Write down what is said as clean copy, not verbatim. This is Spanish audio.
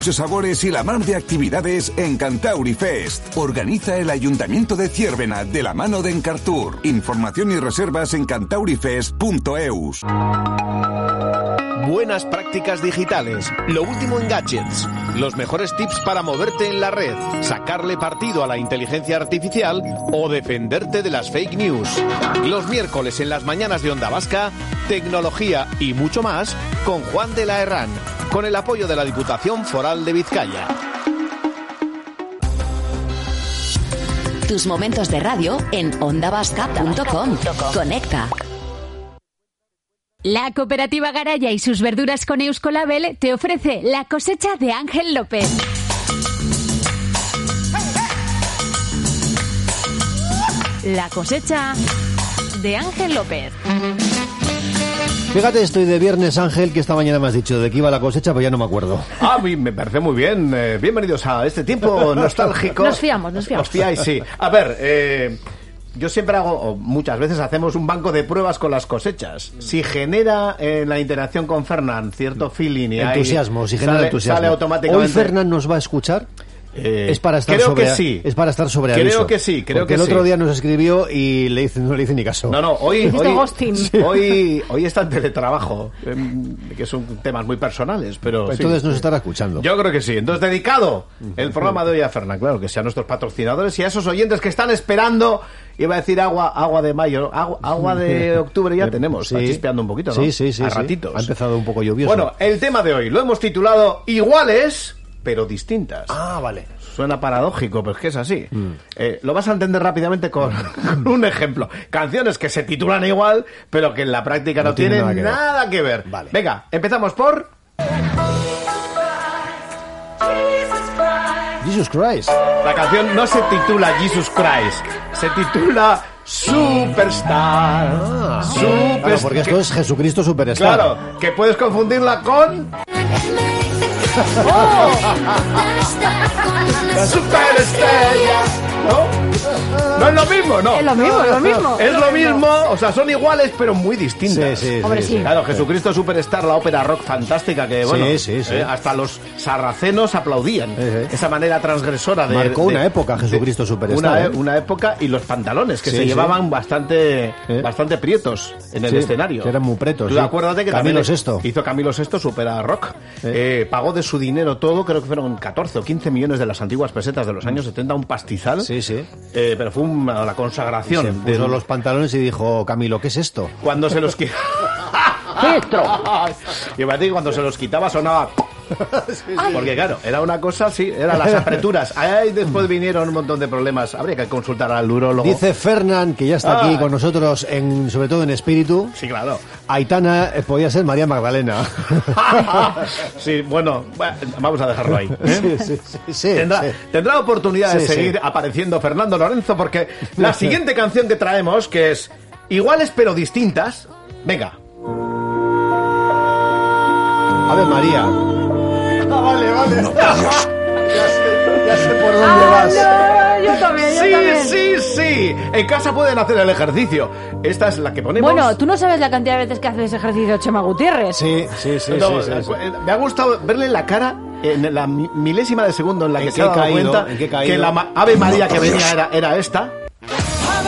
Muchos sabores y la mar de actividades en Cantauri Fest. Organiza el Ayuntamiento de Ziérbena de la mano de Encartur. Información y reservas en cantaurifest.eus. Buenas prácticas digitales, lo último en gadgets, los mejores tips para moverte en la red, sacarle partido a la inteligencia artificial o defenderte de las fake news. Los miércoles en las mañanas de Onda Vasca, tecnología y mucho más con Juan de la Herrán, con el apoyo de la Diputación Foral de Vizcaya. Tus momentos de radio en ondavasca.com. Conecta. La cooperativa Garaya y sus verduras con Euskolabel te ofrece la cosecha de Ángel López. La cosecha de Ángel López. Fíjate, estoy de viernes, Ángel, que esta mañana me has dicho de qué iba la cosecha, pero ya no me acuerdo. A mí me parece muy bien. Bienvenidos a este tiempo nostálgico. Nos fiamos. Os fiáis, sí. A ver, yo siempre hago, o muchas veces hacemos un banco de pruebas con las cosechas. Si genera en la interacción con Fernán cierto feeling y entusiasmo, si genera entusiasmo. Sale automáticamente. ¿Hoy Fernán nos va a escuchar? Es para estar creo sobre, que sí. Es para estar sobre aviso. Creo que sí, porque el otro día nos escribió y no le hice ni caso. No, hoy está en teletrabajo, que son temas muy personales, pero entonces sí, nos estará escuchando. Yo creo que sí. Entonces, dedicado el programa de hoy a Fernán, claro, que sea a nuestros patrocinadores y a esos oyentes que están esperando. Iba a decir agua de mayo, agua de octubre ya tenemos, sí. Está chispeando un poquito, ¿no? Sí. A ratitos. Ha empezado un poco lluvioso. Bueno, el tema de hoy lo hemos titulado Iguales, pero distintas. Ah, vale. Suena paradójico, pero es que es así. Lo vas a entender rápidamente con un ejemplo. Canciones que se titulan igual, pero que en la práctica no tienen nada que ver. Vale. Venga, empezamos por... Jesus Christ. La canción no se titula Jesus Christ, se titula Superstar. Claro, porque esto es Jesucristo Superstar. Claro, que puedes confundirla con... La superestrella, ¿no? No es lo mismo, ¿no? Es lo mismo. Es lo mismo, o sea, son iguales pero muy distintas. Sí. Hombre, sí. Claro, Jesucristo Superstar, la ópera rock fantástica que, bueno, sí. hasta los sarracenos aplaudían. Esa manera transgresora de... Marcó una época Jesucristo Superstar. Una época, y los pantalones que se llevaban bastante prietos en el escenario. Que eran muy pretos. Tú acuérdate que Camilo también VI. hizo Camilo VI su ópera rock. Pagó de su dinero todo, creo que fueron 14 o 15 millones de las antiguas pesetas de los años 70, un pastizal. Sí. Pero fue la consagración. Se puso los pantalones y dijo, Camilo, ¿qué es esto? Cuando se los quitaba... Y me decir, cuando se los quitaba sonaba... Porque claro, era una cosa, sí, eran las apreturas. Ahí después vinieron un montón de problemas. Habría que consultar al urólogo. Dice Fernán, que ya está aquí con nosotros, sobre todo en espíritu. Sí, claro. Aitana podía ser María Magdalena. Sí, bueno, vamos a dejarlo ahí. Sí. Tendrá oportunidad de seguir apareciendo Fernando Lorenzo, porque la siguiente canción que traemos, que es Iguales pero distintas. Venga. Ave María. Vale. No, Dios. Ya sé por dónde vas. No, yo también. Sí. En casa pueden hacer el ejercicio. Esta es la que ponemos. Bueno, tú no sabes la cantidad de veces que haces ejercicio Chema Gutiérrez. Sí. Me ha gustado verle la cara en la milésima de segundo en la que se ha dado cuenta ¿En qué he caído? que la Ave María que venía era esta.